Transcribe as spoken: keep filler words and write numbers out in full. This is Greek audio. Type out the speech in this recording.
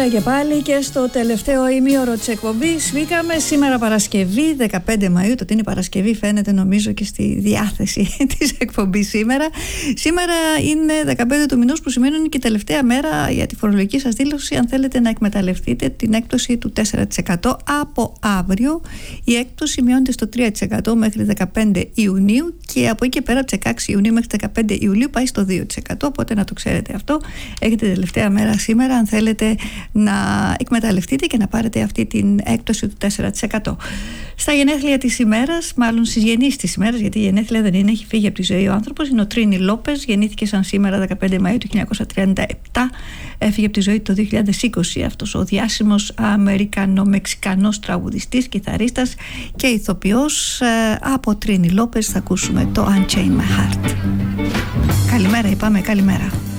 Καλημέρα και πάλι και στο τελευταίο ημίωρο της εκπομπής. Βγήκαμε σήμερα Παρασκευή, δεκαπέντε Μαΐου. Το ότι είναι Παρασκευή φαίνεται νομίζω και στη διάθεση της εκπομπής σήμερα. Σήμερα είναι δεκαπέντε του μηνός, που σημαίνει είναι και η τελευταία μέρα για τη φορολογική σας δήλωση. Αν θέλετε να εκμεταλλευτείτε την έκπτωση του τέσσερα τοις εκατό, από αύριο η έκπτωση μειώνεται στο τρία τοις εκατό μέχρι δεκαπέντε Ιουνίου και από εκεί και πέρα, από τις δεκαέξι Ιουνίου μέχρι δεκαπέντε Ιουλίου, πάει στο δύο τοις εκατό. Οπότε να το ξέρετε αυτό. Έχετε τελευταία μέρα σήμερα, αν θέλετε να εκμεταλλευτείτε και να πάρετε αυτή την έκπτωση του τέσσερα τοις εκατό. Στα γενέθλια της ημέρας, μάλλον στις γεννήσεις της ημέρας, γιατί η γενέθλια δεν είναι, έχει φύγει από τη ζωή ο άνθρωπος, είναι ο Τρίνι Λόπες. Γεννήθηκε σαν σήμερα δεκαπέντε Μαΐου του χίλια εννιακόσια τριάντα επτά, έφυγε από τη ζωή το δύο χιλιάδες είκοσι. Αυτός ο διάσημος Αμερικανο-Μεξικανός τραγουδιστής, κιθαρίστας και ηθοποιός. Από Τρίνι Λόπες θα ακούσουμε το Unchain My Heart. Καλημέρα, είπαμε, καλημέρα.